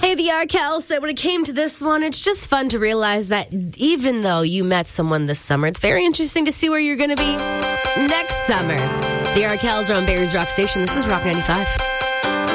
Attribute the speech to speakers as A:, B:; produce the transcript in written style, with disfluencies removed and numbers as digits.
A: Hey, the Arkells said when it came to this one, it's just fun to realize that even though you met someone this summer, it's very interesting to see where you're going to be next summer. The Arkells are on Barrie's Rock Station. This is Rock 95.